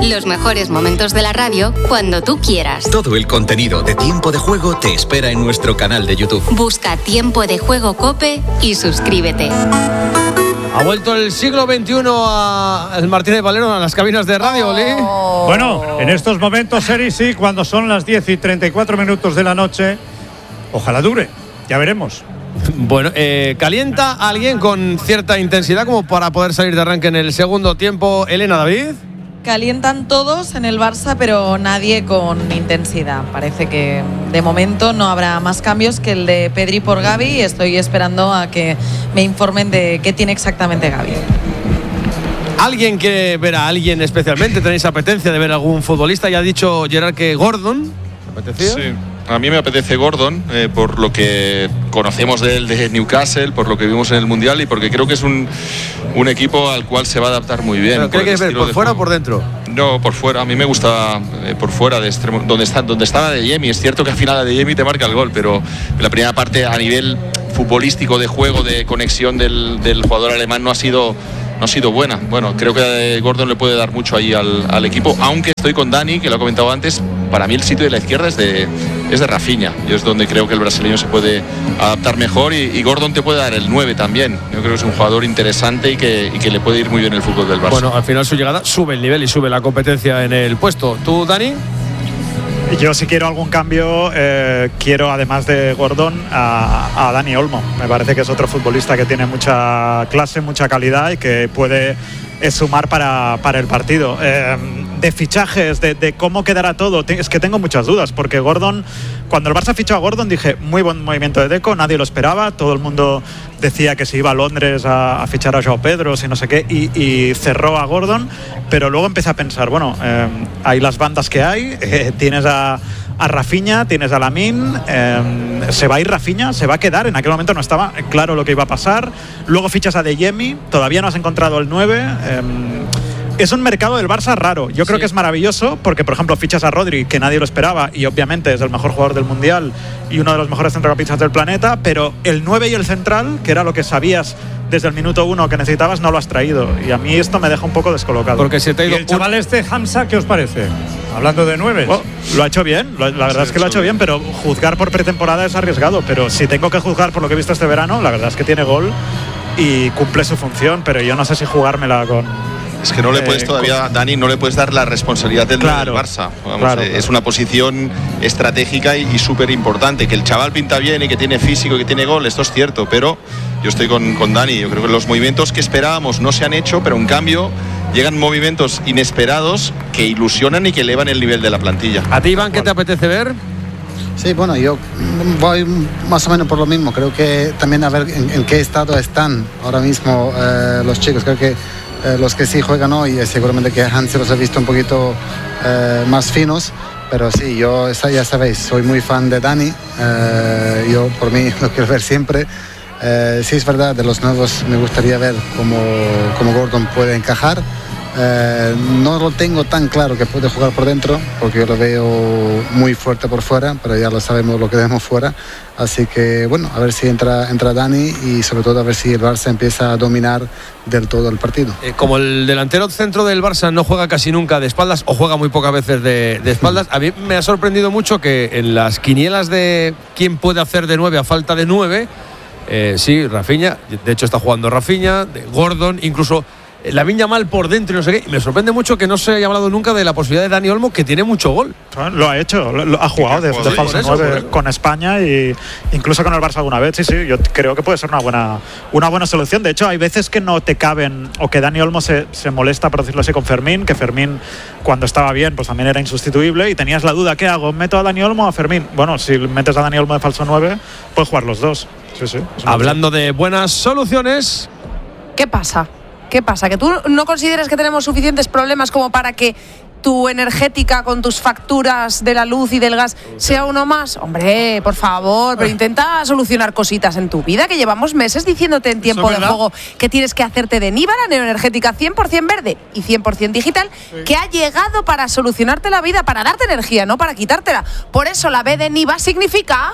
Los mejores momentos de la radio cuando tú quieras. Todo el contenido de Tiempo de Juego te espera en nuestro canal de YouTube. Busca Tiempo de Juego COPE y suscríbete. Ha vuelto el siglo XXI al Martínez Valero a las cabinas de radio, Oli. Bueno, en estos momentos, Eri, sí, cuando son las 10:34 de la noche, ojalá dure, ya veremos. Bueno, ¿calienta a alguien con cierta intensidad como para poder salir de arranque en el segundo tiempo? Elena, David. Calientan todos en el Barça, pero nadie con intensidad. Parece que de momento no habrá más cambios que el de Pedri por Gavi. Estoy esperando a que me informen de qué tiene exactamente Gavi. ¿Alguien quiere ver a alguien especialmente? ¿Tenéis apetencia de ver a algún futbolista? Ya ha dicho Gerard que Gordon. ¿Te apetecía? Sí. A mí me apetece Gordon, por lo que conocemos de él de Newcastle, por lo que vimos en el Mundial y porque creo que es un equipo al cual se va a adaptar muy bien. ¿Pero qué quieres ver, por fuera o por dentro? No, por fuera. A mí me gusta por fuera, de extremo, donde estaba Adeyemi. Es cierto que al final Adeyemi te marca el gol, pero la primera parte a nivel futbolístico, de juego, de conexión del jugador alemán no ha sido buena. Bueno, creo que Gordon le puede dar mucho ahí al equipo, aunque estoy con Dani, que lo ha comentado antes. Para mí el sitio de la izquierda es de Rafinha, y es donde creo que el brasileño se puede adaptar mejor, y Gordon te puede dar el 9 también. Yo creo que es un jugador interesante y que le puede ir muy bien el fútbol del Barça. Bueno, al final su llegada sube el nivel y sube la competencia en el puesto. ¿Tú, Dani? Yo, si quiero algún cambio, quiero, además de Gordon, a Dani Olmo. Me parece que es otro futbolista que tiene mucha clase, mucha calidad y que puede sumar para el partido. De fichajes, de cómo quedará todo, es que tengo muchas dudas, porque Gordon, cuando el Barça fichó a Gordon, dije, muy buen movimiento de Deco, nadie lo esperaba, todo el mundo decía que se iba a Londres a fichar a Joao Pedro, si no sé qué, y cerró a Gordon, pero luego empecé a pensar, bueno, hay las bandas que hay, tienes a Rafinha, tienes a Lamine, se va a ir Rafinha, se va a quedar, en aquel momento no estaba claro lo que iba a pasar, luego fichas a Adeyemi, todavía no has encontrado el 9. Es un mercado del Barça raro. Yo creo que es maravilloso porque, por ejemplo, fichas a Rodri, que nadie lo esperaba, y obviamente es el mejor jugador del Mundial y uno de los mejores centrocampistas del planeta, pero el 9 y el central, que era lo que sabías desde el minuto 1 que necesitabas, no lo has traído. Y a mí esto me deja un poco descolocado. Porque se te ha ido. ¿Y el chaval Hamza, qué os parece? Hablando de 9. Lo ha hecho bien, la verdad es que lo ha hecho bien, pero juzgar por pretemporada es arriesgado. Pero si tengo que juzgar por lo que he visto este verano, la verdad es que tiene gol y cumple su función, pero yo no sé si jugármela con... Es que no le puedes todavía, Dani, no le puedes dar la responsabilidad del Barça. Vamos, es una posición estratégica y súper importante. Que el chaval pinta bien y que tiene físico y que tiene gol, esto es cierto, pero yo estoy con Dani. Yo creo que los movimientos que esperábamos no se han hecho, pero en cambio llegan movimientos inesperados que ilusionan y que elevan el nivel de la plantilla. ¿A ti, Iván, qué te apetece ver? Sí, bueno, yo voy más o menos por lo mismo. Creo que también a ver en qué estado están ahora mismo los chicos. Creo que los que sí juegan hoy, seguramente que Hans los ha visto un poquito más finos, pero sí, yo ya sabéis, soy muy fan de Dani, yo por mí lo quiero ver siempre. Sí, es verdad, de los nuevos me gustaría ver cómo Gordon puede encajar. No lo tengo tan claro que puede jugar por dentro, porque yo lo veo muy fuerte por fuera, pero ya lo sabemos lo que vemos fuera. Así que bueno, a ver si entra Dani y sobre todo a ver si el Barça empieza a dominar del todo el partido. Como el delantero centro del Barça no juega casi nunca de espaldas, o juega muy pocas veces de espaldas, a mí me ha sorprendido mucho que en las quinielas de quién puede hacer de 9 a falta de 9, sí, Rafinha, de hecho está jugando Rafinha, Gordon, incluso Lamine Yamal por dentro y no sé qué. Me sorprende mucho que no se haya hablado nunca de la posibilidad de Dani Olmo, que tiene mucho gol. Lo ha hecho, ha jugado de falso 9 con España y incluso con el Barça alguna vez. Sí, yo creo que puede ser una buena solución. De hecho, hay veces que no te caben, o que Dani Olmo se molesta, por decirlo así, con Fermín, que Fermín cuando estaba bien pues también era insustituible y tenías la duda, ¿qué hago? ¿Meto a Dani Olmo o a Fermín? Bueno, si metes a Dani Olmo de falso 9, puedes jugar los dos. Sí. Hablando de buenas soluciones, ¿qué pasa? ¿Que tú no consideres que tenemos suficientes problemas como para que tu energética con tus facturas de la luz y del gas sea uno más? Hombre, por favor, pero intenta solucionar cositas en tu vida, que llevamos meses diciéndote en Tiempo de Juego que tienes que hacerte de Niva, la neoenergética 100% verde y 100% digital, que ha llegado para solucionarte la vida, para darte energía, no para quitártela. Por eso la B de Niva significa...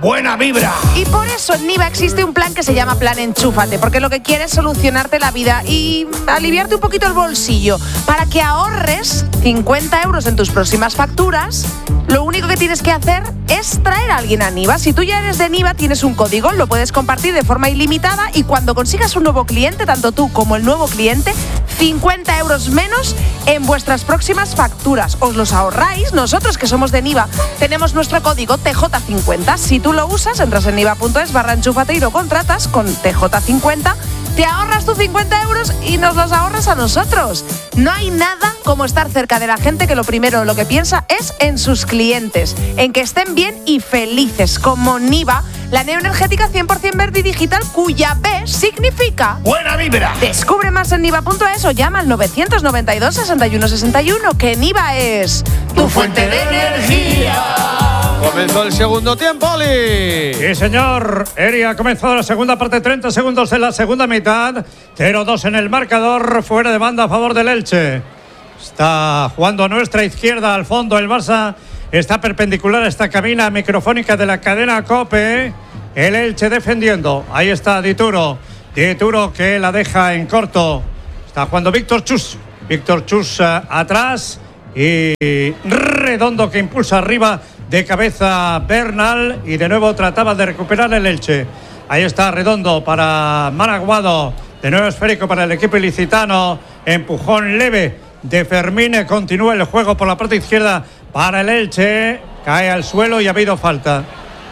buena vibra. Y por eso en Niva existe un plan que se llama Plan Enchúfate, porque lo que quiere es solucionarte la vida y aliviarte un poquito el bolsillo. Para que ahorres 50 euros en tus próximas facturas, lo único que tienes que hacer es traer a alguien a Niva. Si tú ya eres de Niva, tienes un código, lo puedes compartir de forma ilimitada y cuando consigas un nuevo cliente, tanto tú como el nuevo cliente, 50 euros menos en vuestras próximas facturas. Os los ahorráis. Nosotros, que somos de Niva, tenemos nuestro código TJ50. Si tú lo usas, entras en niva.es/enchúfate y lo contratas con TJ50, te ahorras tus 50 euros y nos los ahorras a nosotros. No hay nada como estar cerca de la gente que lo primero lo que piensa es en sus clientes, en que estén bien y felices, como Niva, la neoenergética 100% verde y digital, cuya B significa buena vibra. Descubre más en niva.es o llama al 992 61 61, que Niva es tu fuente de energía. Comenzó el segundo tiempo, Oli. Sí, señor. Eri, ha comenzado la segunda parte, 30 segundos de la segunda mitad. 0-2 en el marcador, fuera de banda a favor del Elche. Está jugando a nuestra izquierda, al fondo el Barça. Está perpendicular a esta cabina microfónica de la cadena COPE. El Elche defendiendo. Ahí está Dituro. Dituro que la deja en corto. Está jugando Víctor Chus. Víctor Chus atrás. Y Redondo que impulsa arriba de cabeza Bernal. Y de nuevo trataba de recuperar el Elche. Ahí está Redondo para Maraguado. De nuevo esférico para el equipo ilicitano. Empujón leve de Fermín. Continúa el juego por la parte izquierda para el Elche. Cae al suelo y ha habido falta.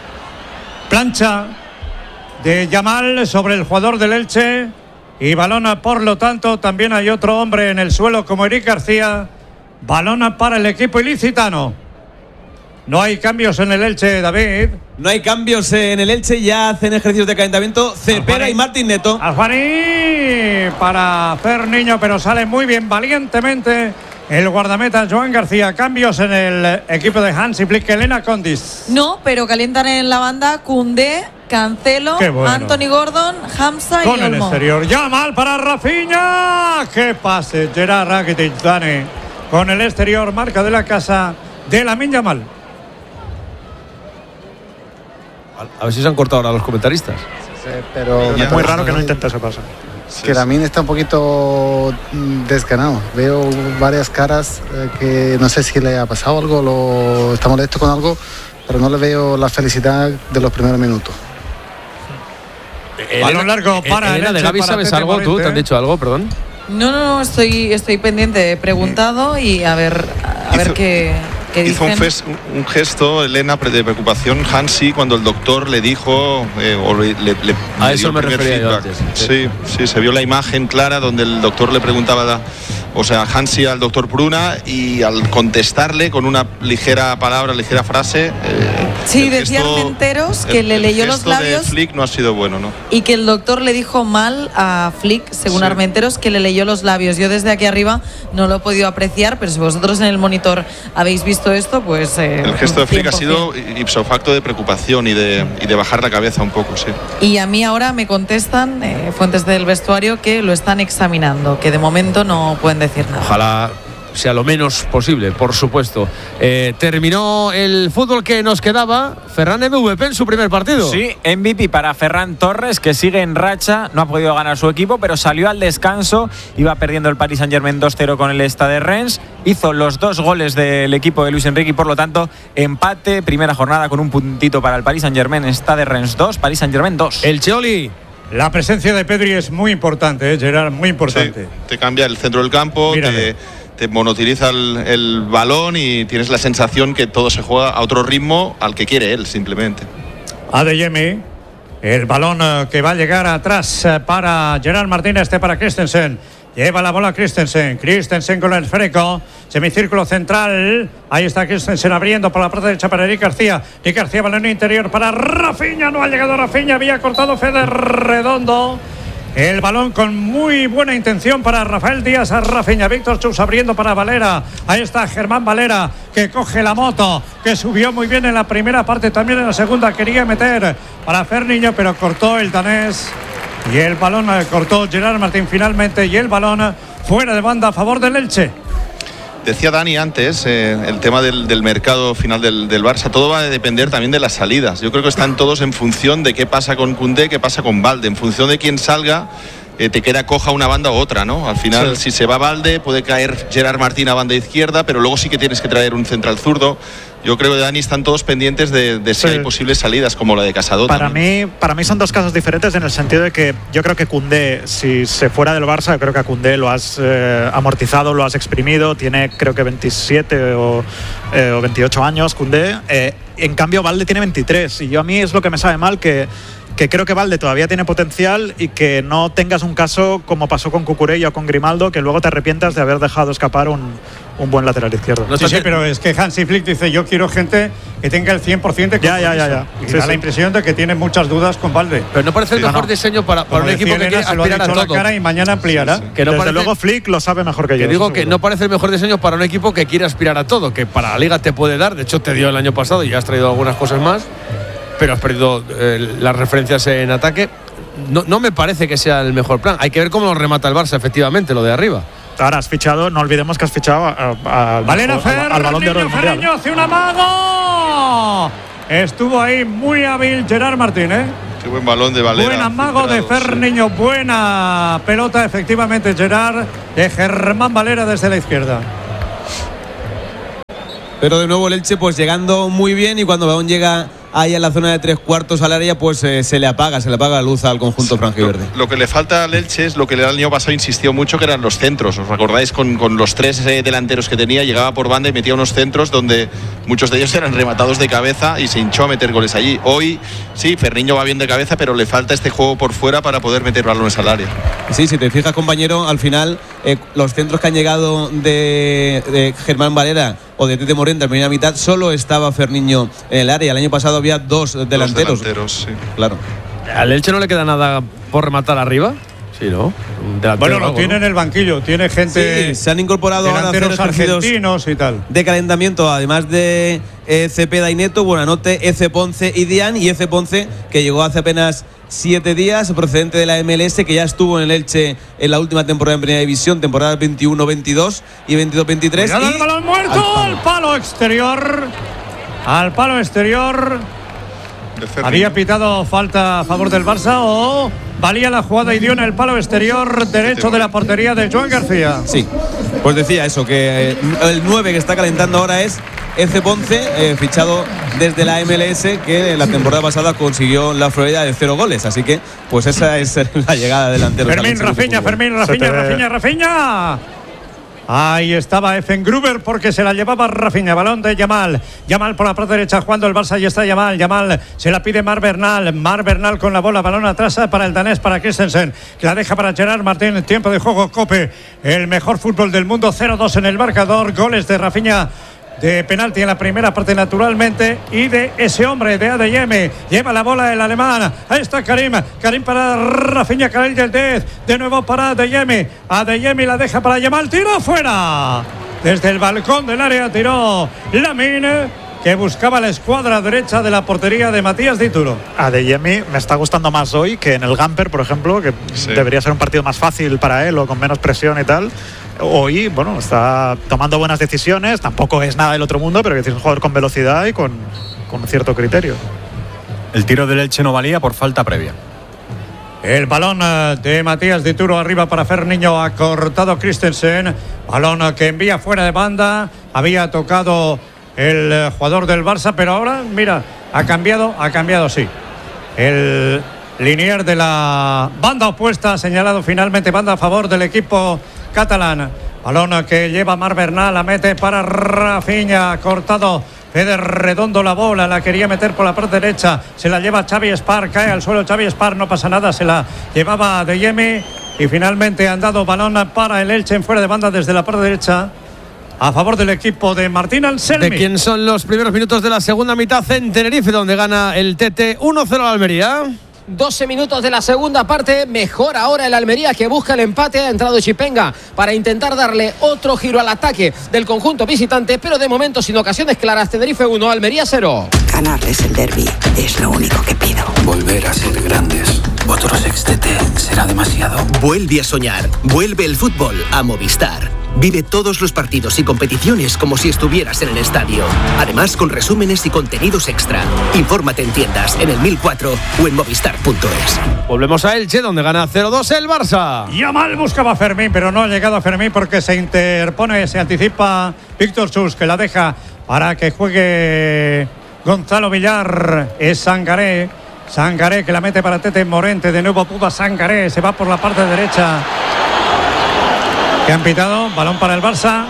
Plancha de Yamal sobre el jugador del Elche. Y balona, por lo tanto, también hay otro hombre en el suelo como Eric García. Balona para el equipo ilicitano. No hay cambios en el Elche, David. No hay cambios en el Elche, ya hacen ejercicios de calentamiento Cepera y Martín Neto. Aljuaní para Fer Niño, pero sale muy bien, valientemente, el guardameta Joan García. Cambios en el equipo de Hansi Flick. Elena Condis. No, pero calientan en la banda Koundé, Cancelo, bueno. Anthony Gordon, Hamza y Olmo. Con el exterior, Yamal para Rafinha. ¡Qué pase! Gerard Rakitic, Dani. Con el exterior, marca de la casa de Lamine Yamal. A ver si se han cortado ahora los comentaristas. Sí, pero es muy raro que no intente ese paso. Que Lamine está un poquito desganado. Veo varias caras que no sé si le ha pasado algo, está molesto con algo, pero no le veo la felicidad de los primeros minutos. Balón largo para Elena, de Gavi, ¿sabes algo tú? ¿Te han dicho algo? Perdón. No, estoy pendiente, he preguntado y a ver qué hizo un gesto, Elena, de preocupación, Hansi, cuando el doctor le dijo a eso me refería yo antes. Sí, se vio la imagen clara donde el doctor le preguntaba Hansi al doctor Pruna, y al contestarle con una ligera palabra, ligera frase, sí, decía Armenteros que le leyó los labios. De Flick no ha sido bueno, ¿no? Y que el doctor le dijo mal a Flick, según Armenteros, que le leyó los labios. Yo desde aquí arriba no lo he podido apreciar, pero si vosotros en el monitor habéis visto esto, pues el gesto de Flick 100%. Ha sido ipso facto de preocupación y de bajar la cabeza un poco, sí. Y a mí ahora me contestan fuentes del vestuario que lo están examinando, que de momento no pueden decir nada. Ojalá sea lo menos posible, por supuesto. Terminó el fútbol que nos quedaba. Ferran MVP en su primer partido. Sí, MVP para Ferran Torres, que sigue en racha. No ha podido ganar su equipo, pero salió al descanso. Iba perdiendo el Paris Saint-Germain 2-0 con el Stade de Rennes. Hizo los 2 goles del equipo de Luis Enrique y por lo tanto empate. Primera jornada con un puntito para el Paris Saint-Germain. Stade de Rennes 2, Paris Saint-Germain 2. El Cheoli. La presencia de Pedri es muy importante, Gerard, muy importante. Sí, te cambia el centro del campo, te monotiliza el balón y tienes la sensación que todo se juega a otro ritmo al que quiere él, simplemente. Adeyemi, el balón que va a llegar atrás para Gerard Martínez, para Christensen. Lleva la bola Christensen con el esférico, semicírculo central. Ahí está Christensen abriendo por la parte derecha para Eric García. Eric García, balón interior para Rafinha. No ha llegado Rafinha, había cortado Fede Redondo. El balón con muy buena intención para Rafael Díaz a Rafinha. Víctor Chus abriendo para Valera. Ahí está Germán Valera, que coge la moto, que subió muy bien en la primera parte, también en la segunda quería meter para Fer Niño, pero cortó el danés. Y el balón cortó Gerard Martín finalmente, y el balón fuera de banda a favor del Elche. Decía Dani antes, el tema del mercado final del Barça, todo va a depender también de las salidas. Yo creo que están todos en función de qué pasa con Koundé, qué pasa con Balde. En función de quién salga, te queda coja una banda u otra, ¿no? Al final, si se va Balde, puede caer Gerard Martín a banda izquierda, pero luego sí que tienes que traer un central zurdo. Yo creo que, Dani, están todos pendientes de si hay posibles salidas, como la de Casado. Para mí son dos casos diferentes, en el sentido de que yo creo que Koundé, si se fuera del Barça, yo creo que a Koundé lo has amortizado, lo has exprimido, tiene creo que 27 o 28 años Koundé, en cambio Balde tiene 23, y a mí es lo que me sabe mal, que creo que Balde todavía tiene potencial y que no tengas un caso como pasó con Cucurella o con Grimaldo, que luego te arrepientas de haber dejado escapar un buen lateral izquierdo. Sí, pero es que Hansi Flick dice, yo quiero gente que tenga el 100% de compromiso. Ya. Y da la impresión de que tiene muchas dudas con Balde. Pero no parece el mejor diseño para un equipo que quiere aspirar a todo. La cara y mañana ampliará. Que no Desde luego Flick lo sabe mejor que yo. Que digo que no parece el mejor diseño para un equipo que quiere aspirar a todo, que para la Liga te puede dar, de hecho te dio el año pasado y ya has traído algunas cosas más, pero has perdido las referencias en ataque. No me parece que sea el mejor plan. Hay que ver cómo lo remata el Barça, efectivamente, lo de arriba. Ahora has fichado, no olvidemos que has fichado al Balón de Oro del Mundial. Hace un amago. Estuvo ahí muy hábil Gerard Martín, ¿eh? Qué buen balón de Valera. Buen amago de Ferniño, buena pelota, efectivamente, Gerard, de Germán Valera desde la izquierda. Pero de nuevo el Elche pues llegando muy bien, y cuando el balón llega ahí en la zona de 3/4 al área, pues se le apaga la luz al conjunto franjiverde. Lo que le falta al Elche es lo que el año pasado insistió mucho, que eran los centros. ¿Os acordáis? Con los tres delanteros que tenía, llegaba por banda y metía unos centros donde muchos de ellos eran rematados de cabeza y se hinchó a meter goles allí. Hoy sí, Ferniño va bien de cabeza, pero le falta este juego por fuera para poder meter balones al área. Sí, si te fijas, compañero, al final los centros que han llegado de Germán Valera o de Tete Morente a la primera mitad, solo estaba Ferniño en el área. El año pasado había dos delanteros. Sí. Claro. ¿Al Elche no le queda nada por rematar arriba? Sí, ¿no? Bueno, lo tiene en el banquillo, tiene gente. Sí, se han incorporado ahora delanteros argentinos y tal. De calentamiento, además de Cepeda y Neto, Buenanote, Eze Ponce y Dian. Y Eze Ponce, que llegó hace apenas 7 días, procedente de la MLS, que ya estuvo en el Elche en la última temporada en Primera División, temporada 21-22 y 22-23. ¡Cuidado, el balón muerto! Al palo exterior. Al palo exterior. ¿Había pitado falta a favor del Barça o valía la jugada y dio en el palo exterior derecho de la portería de Joan García? Sí, pues decía eso, que el 9 que está calentando ahora es Eze Ponce, fichado desde la MLS, que la temporada pasada consiguió la Florida de 0 goles. Así que, pues esa es la llegada delantero. Fermín Rafinha. Ahí estaba Effengruber, porque se la llevaba Rafinha. Balón de Yamal por la parte derecha, jugando el Barça. Y está Yamal se la pide Mar Bernal con la bola, balón atrás para el danés, para Christensen, que la deja para Gerard Martín. Tiempo de juego, Cope, el mejor fútbol del mundo. 0-2 en el marcador. Goles de Rafinha de penalti en la primera parte, naturalmente, y de ese hombre de Adeyemi. Lleva la bola el alemán. Ahí está Karim para Rafinha, Karel Yildiz, de nuevo para Adeyemi la deja para Yamal, tiro fuera. Desde el balcón del área tiró Lamine, que buscaba la escuadra derecha de la portería de Matías Dituro. Adeyemi me está gustando más hoy que en el Gamper, por ejemplo, que debería ser un partido más fácil para él o con menos presión y tal. Hoy, bueno, está tomando buenas decisiones, tampoco es nada del otro mundo, pero que es un jugador con velocidad y con cierto criterio. El tiro del Elche no valía por falta previa. El balón de Matías Dituro arriba para Ferniño, ha cortado Christensen. Balón que envía fuera de banda, había tocado el jugador del Barça, pero ahora, mira, ha cambiado, sí. El linier de la banda opuesta ha señalado finalmente banda a favor del equipo catalán. Balón que lleva Mar Bernal, la mete para Rafinha, cortado Fede Redondo la bola, la quería meter por la parte derecha, se la lleva Xavi Espar, cae al suelo Xavi Espar, no pasa nada, se la llevaba Adeyemi y finalmente han dado balón para el Elche en fuera de banda desde la parte derecha a favor del equipo de Martín Anselmi. ¿De quién son los primeros minutos de la segunda mitad en Tenerife, donde gana el Tete 1-0 al Almería? 12 minutos de la segunda parte, mejor ahora el Almería, que busca el empate. Ha entrado Chipenga para intentar darle otro giro al ataque del conjunto visitante, pero de momento sin ocasiones claras. Tenerife 1, Almería 0. Ganarles el derbi es lo único que pido. Volver a ser grandes. Otro sextete será demasiado. Vuelve a soñar. Vuelve el fútbol a Movistar. Vive todos los partidos y competiciones como si estuvieras en el estadio. Además, con resúmenes y contenidos extra. Infórmate en tiendas, en el 1004 o en movistar.es. Volvemos a Elche, donde gana 0-2 el Barça. Yamal buscaba a Fermín, pero no ha llegado a Fermín porque se interpone, se anticipa Víctor Chus, que la deja para que juegue Gonzalo Villar. Es Sangaré que la mete para Tete Morente. De nuevo Pupa Sangaré, se va por la parte derecha. Que han pitado, balón para el Barça.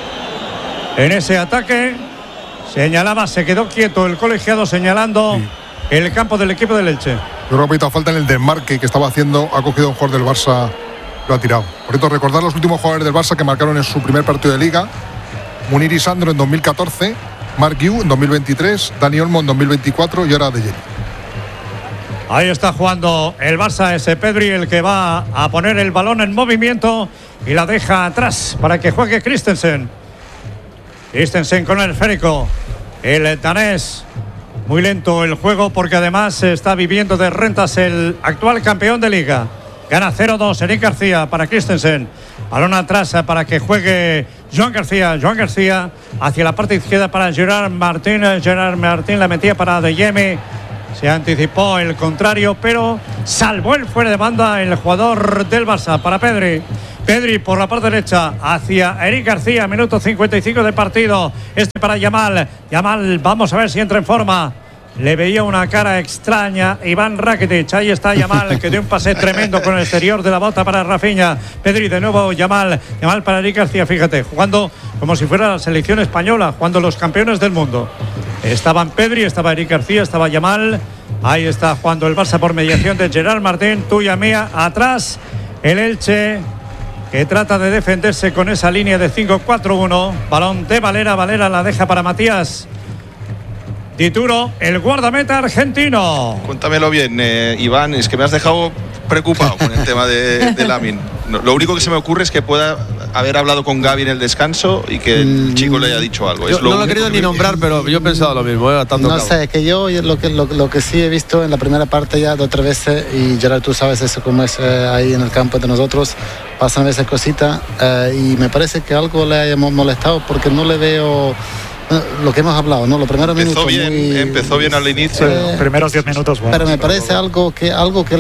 En ese ataque señalaba, se quedó quieto el colegiado señalando el campo del equipo del Elche. Yo creo que ha pitado falta en el desmarque que estaba haciendo, ha cogido un jugador del Barça, lo ha tirado. Por cierto, recordar los últimos jugadores del Barça que marcaron en su primer partido de Liga: Munir y Sandro en 2014, Marc Guiu en 2023, Dani Olmo en 2024 y ahora De Jong. Ahí está jugando el Barça, ese Pedri, el que va a poner el balón en movimiento y la deja atrás para que juegue Christensen. Christensen con el esférico. El danés, muy lento el juego porque además se está viviendo de rentas el actual campeón de Liga. Gana 0-2 Eric García para Christensen. Balón atrás para que juegue Joan García. Joan García hacia la parte izquierda para Gerard Martín. Gerard Martín la metía para De Jong. Se anticipó el contrario, pero salvó el fuera de banda el jugador del Barça para Pedri. Pedri por la parte derecha hacia Eric García, minuto 55 de partido. Este para Yamal. Yamal, vamos a ver si entra en forma. Le veía una cara extraña Iván Rakitic. Ahí está Yamal, que dio un pase tremendo con el exterior de la bota para Rafinha. Pedri de nuevo, Yamal para Eric García, fíjate, jugando como si fuera la selección española, jugando los campeones del mundo. Estaban Pedri, estaba Eric García, estaba Yamal. Ahí está jugando el Barça por mediación de Gerard Martín, tuya mía. Atrás el Elche, que trata de defenderse con esa línea de 5-4-1. Balón de Valera, Valera la deja para Matías Dituro, el guardameta argentino. Cuéntamelo bien, Iván, es que me has dejado preocupado con el tema de Lamine. No, lo único que se me ocurre es que pueda haber hablado con Gavi en el descanso y que el chico le haya dicho algo. Yo no lo he querido ni nombrar, pero yo he pensado lo mismo. No sé, que yo lo que sí he visto en la primera parte ya de otra vez, y Gerard, tú sabes eso como es ahí en el campo de nosotros, pasan a veces cositas, y me parece que algo le haya molestado porque no le veo lo que hemos hablado, ¿no? Los primeros minutos empezó bien al inicio. Primeros 10 minutos buenos. Pero me parece algo que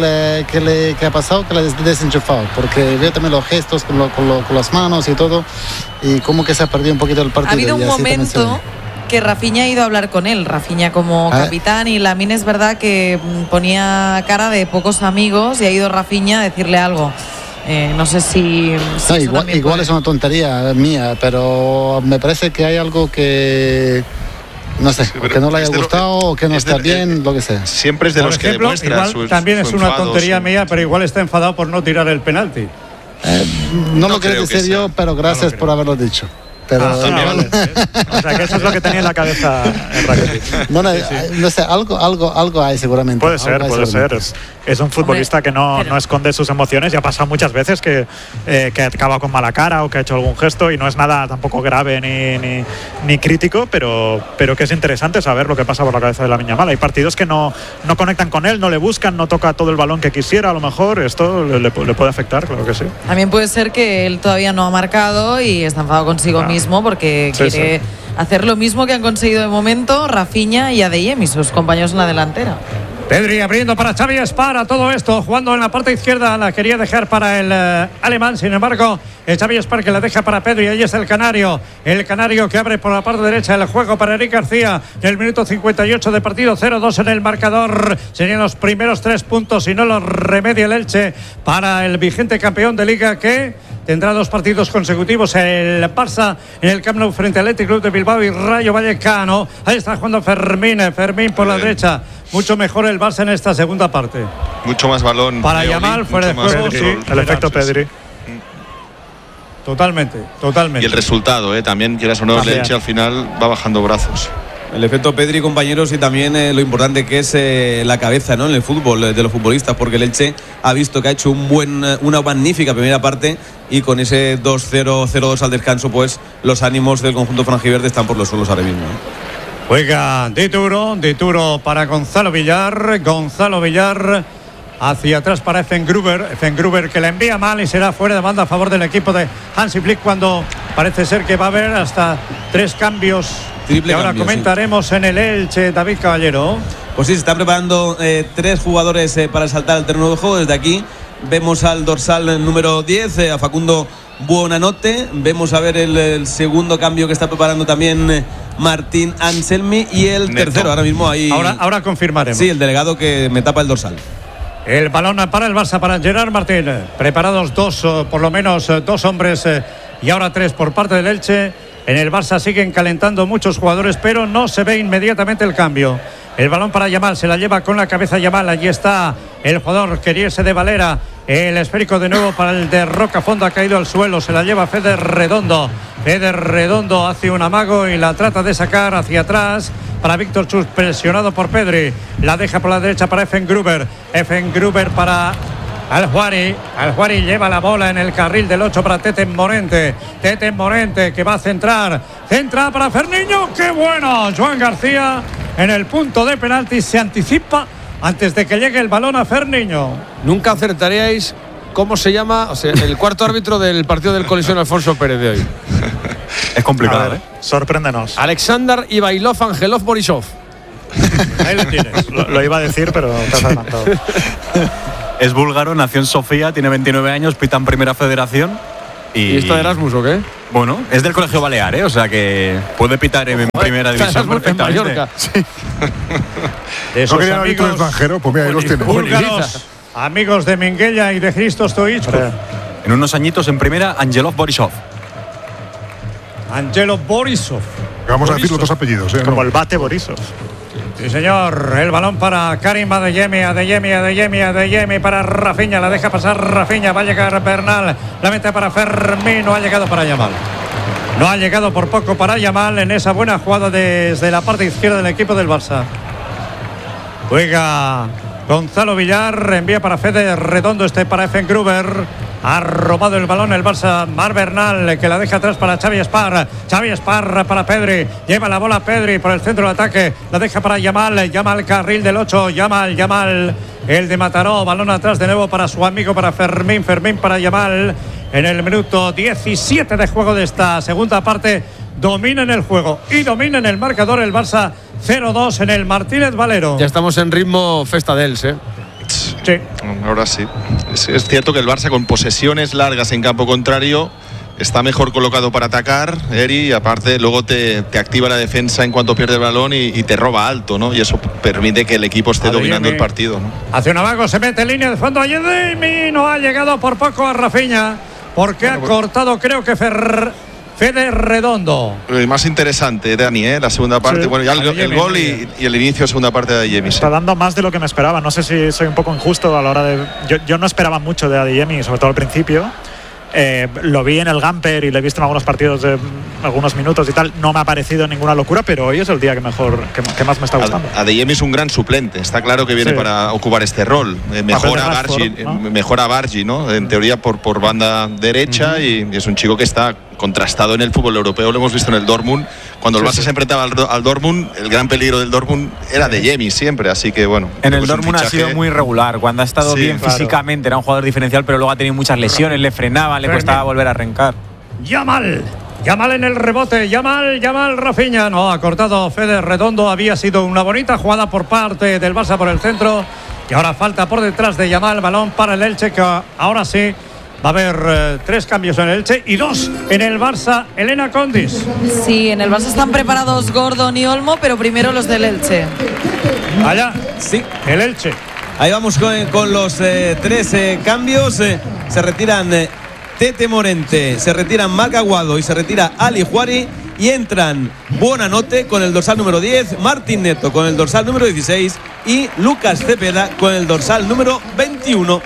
ha pasado, que le ha desenchufado, porque veo también los gestos con las manos y todo, y como que se ha perdido un poquito el partido. Ha habido un momento que Rafinha ha ido a hablar con él, Rafinha como capitán, y Lamine es verdad que ponía cara de pocos amigos y ha ido Rafinha a decirle algo. No sé si igual es una tontería mía, pero me parece que hay algo que no sé, que no le haya gustado o que no está bien, lo que sea. Siempre es de los que demuestra su también es una tontería mía, pero igual está enfadado por no tirar el penalti. No lo quería decir yo, pero gracias por haberlo dicho. Pero vale. O sea, que eso es lo que tenía en la cabeza el Rakitic. Bueno, no sé, algo hay seguramente. Puede ser. Es un futbolista que no esconde sus emociones, y ha pasado muchas veces que acaba con mala cara o que ha hecho algún gesto, y no es nada tampoco grave ni crítico, pero que es interesante saber lo que pasa por la cabeza de Lamine Yamal. Hay partidos que no conectan con él, no le buscan, no toca todo el balón que quisiera, a lo mejor esto le puede afectar, claro que sí. También puede ser que él todavía no ha marcado y está enfadado consigo mismo porque quiere hacer lo mismo que han conseguido de momento Rafinha y Adeyemi, sus compañeros en la delantera. Pedri abriendo para Xavi Espar, todo esto jugando en la parte izquierda, la quería dejar para el alemán, sin embargo Xavi Espar que la deja para Pedri. Ahí es el canario que abre por la parte derecha el juego para Eric García. En el minuto 58 de partido, 0-2 en el marcador. Serían los primeros 3 puntos si no los remedia el Elche para el vigente campeón de Liga, que tendrá 2 partidos consecutivos el Barça en el Camp Nou frente al Athletic Club de Bilbao y Rayo Vallecano. Ahí está jugando Fermín por la derecha. Mucho mejor el Barça en esta segunda parte. Mucho más balón para Yamal, fuera de juego, sí. El efecto Pedri. Totalmente. Y el resultado, también, quieras o no, el Elche al final va bajando brazos. El efecto Pedri, compañeros, y también lo importante que es la cabeza, ¿no?, en el fútbol de los futbolistas, porque el Elche ha visto que ha hecho una magnífica primera parte, y con ese 2-0, 0-2 al descanso, pues los ánimos del conjunto franjiverde están por los suelos ahora mismo. Juega Dituro para Gonzalo Villar hacia atrás para Effengruber que la envía mal y será fuera de banda a favor del equipo de Hansi Flick, cuando parece ser que va a haber hasta 3 cambios. Triple y ahora cambio, comentaremos en el Elche, David Caballero. Pues sí, se están preparando 3 jugadores para saltar al terreno de juego. Desde aquí vemos al dorsal número 10, a Facundo Buonanotte. Vemos a ver el segundo cambio que está preparando también Martín Anselmi, y el tercero ahora mismo ahí. Ahora confirmaremos. Sí, el delegado que me tapa el dorsal. El balón para el Barça, para Gerard Martín. Preparados por lo menos 2 hombres y ahora 3 por parte del Elche. En el Barça siguen calentando muchos jugadores, pero no se ve inmediatamente el cambio. El balón para Yamal, se la lleva con la cabeza Yamal. Allí está el jugador, quería irse de Valera. El esférico de nuevo para el de Rocafondo, ha caído al suelo. Se la lleva Fede Redondo. Fede Redondo hace un amago y la trata de sacar hacia atrás para Víctor Chus, presionado por Pedri. La deja por la derecha para Effengruber. Effengruber para Al-Juari. Al-Juari lleva la bola en el carril del 8 para Tete Morente. Tete Morente que va a centrar. Centra para Ferniño. ¡Qué bueno! Joan García en el punto de penalti se anticipa antes de que llegue el balón a Ferniño. Nunca acertaríais cómo se llama, o sea, el cuarto árbitro del partido del Colisión Alfonso Pérez de hoy. Es complicado, ¿eh? Sorpréndenos. Alexander Ivailov Angelov Borisov. Ahí lo tienes. Lo iba a decir, pero te has adelantado. Es búlgaro, nació en Sofía, tiene 29 años, pita en Primera Federación. ¿Y está de Erasmus o qué? Bueno, es del Colegio Balear, ¿eh? O sea que puede pitar en Primera División perfectamente. En Mallorca. Sí. De esos ¿No querían árbitro extranjero? Pues mira, ahí los tiene. Búlgaros, amigos de Minguella y de Christos Stoichkov. En unos añitos en Primera, Angelov Borisov. Angelo Borisov. Vamos a decir los 2 apellidos, ¿eh? Como el bate Borisov. Sí, señor. El balón para Karim Adeyemi para Rafinha. La deja pasar Rafinha. Va a llegar Bernal. La mete para Fermín. No ha llegado para Yamal. No ha llegado por poco para Yamal en esa buena jugada desde la parte izquierda del equipo del Barça. Juega Gonzalo Villar. Envía para Fede Redondo. Para Effengruber. Ha robado el balón el Barça. Mar Bernal, que la deja atrás para Xavi Espar. Xavi Espar para Pedri. Lleva la bola Pedri por el centro de ataque. La deja para Yamal. Yamal, carril del 8. Yamal. El de Mataró. Balón atrás de nuevo para su amigo, para Fermín. Fermín para Yamal. En el minuto 17 de juego de esta segunda parte. Domina en el juego y domina en el marcador el Barça. 0-2 en el Martínez Valero. Ya estamos en ritmo Festa dels, ¿eh? Sí. Ahora sí. Es cierto que el Barça, con posesiones largas en campo contrario, está mejor colocado para atacar, Eri, y aparte luego te activa la defensa en cuanto pierde el balón y te roba alto, ¿no? Y eso permite que el equipo esté dominando el partido, ¿no? Hace un amago, se mete en línea de fondo. Ayedemi no ha llegado por poco a Rafinha, porque ha cortado, creo que Fede Redondo. El más interesante, Dani, la segunda parte. Sí. Bueno, ya el gol y el inicio de segunda parte de Adeyemi. Está dando más de lo que me esperaba. No sé si soy un poco injusto a la hora de. Yo no esperaba mucho de Adeyemi, sobre todo al principio. Lo vi en el Gamper y lo he visto en algunos partidos de algunos minutos y tal. No me ha parecido ninguna locura, pero hoy es el día que más me está gustando. Adeyemi es un gran suplente. Está claro que viene para ocupar este rol. Mejora Bargi, ¿no? En teoría por banda derecha, y es un chico que está contrastado en el fútbol europeo. Lo hemos visto en el Dortmund. Cuando el Barça se enfrentaba al Dortmund, el gran peligro del Dortmund era Adeyemi siempre. Así que bueno. En el Dortmund ha sido muy regular. Cuando ha estado bien físicamente era un jugador diferencial, pero luego ha tenido muchas lesiones, le frenaban, le costaba volver a arrancar. Yamal en el rebote. Yamal Rafinha. No, ha cortado Fede Redondo. Había sido una bonita jugada por parte del Barça por el centro. Y ahora falta por detrás de Yamal. Balón para el Elche, que ahora sí va a haber 3 cambios en el Elche y 2 en el Barça. Elena Condis. Sí, en el Barça están preparados Gordon y Olmo, pero primero los del Elche. Allá, sí, el Elche. Ahí vamos con los 3 cambios. Se retiran Tete Morente, se retiran Marc Aguado y se retira Ali Juari. Y entran Buonanotte con el dorsal número 10, Martín Neto con el dorsal número 16 y Lucas Cepeda con el dorsal número 21.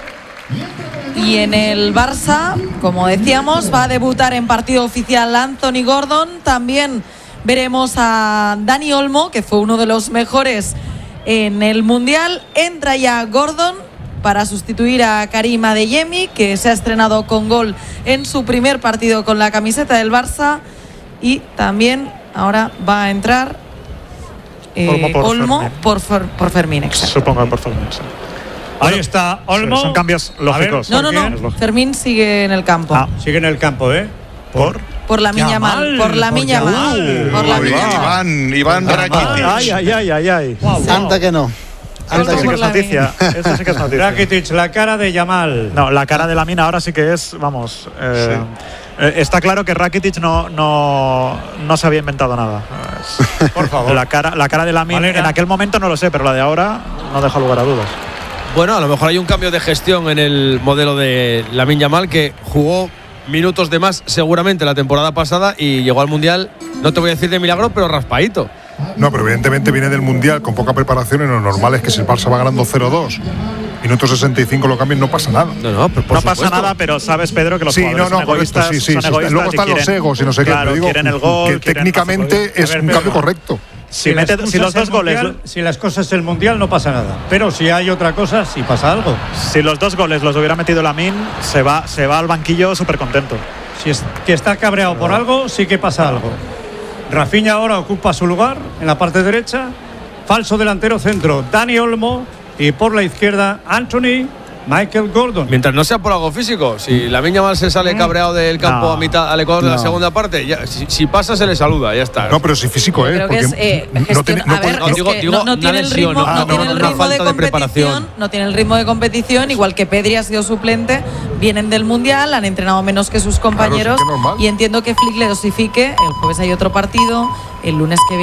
Y en el Barça, como decíamos, va a debutar en partido oficial Anthony Gordon. También veremos a Dani Olmo, que fue uno de los mejores en el Mundial. Entra ya Gordon para sustituir a Karim Adeyemi, que se ha estrenado con gol en su primer partido con la camiseta del Barça. Y también ahora va a entrar Olmo por Fermín. Supongo por Fermín, sí. Ahí está Olmo. Son cambios lógicos. No, Fermín sigue en el campo. Sigue en el campo, ¿eh? Por la miña mal. Por la miña mal. Por la miña mal. Iván Rakitic. Ay. Anda que no. Esto sí que es noticia. Esto sí que es noticia. Rakitic, la cara de Yamal. No, la cara de Lamine ahora sí que es, vamos. Está claro que Rakitic no se había inventado nada. Por favor. La cara de Lamine en aquel momento no lo sé, pero la de ahora no deja lugar a dudas. Bueno, a lo mejor hay un cambio de gestión en el modelo de Lamine Yamal, que jugó minutos de más seguramente la temporada pasada y llegó al Mundial, no te voy a decir de milagro, pero raspadito. No, pero evidentemente viene del Mundial con poca preparación y lo normal es que si el Barça va ganando 0-2, minuto 65 lo cambian, no pasa nada. No pasa nada, pero sabes, Pedro, que los jugadores son egoístas. Sí. Son egoístas. Luego están los egos y no sé qué, pero digo quieren el gol, que técnicamente es un cambio correcto. Si los dos goles, si las cosas del Mundial no pasa nada, pero si hay otra cosa, sí pasa algo. Si los 2 goles los hubiera metido Lamine, se va al banquillo súper contento. Si es que está cabreado por algo, sí que pasa algo. Rafinha ahora ocupa su lugar en la parte derecha. Falso delantero centro, Dani Olmo. Y por la izquierda, Anthony Michael Gordon. Mientras no sea por algo físico. Si Lamine Yamal se sale cabreado del campo al Ecuador de la segunda parte, ya, si pasa se le saluda, ya está. No, pero si físico, creo que no tiene el ritmo de competición, igual que Pedri ha sido suplente, vienen del Mundial, han entrenado menos que sus compañeros, y entiendo que Flick le dosifique. El jueves hay otro partido, el lunes que viene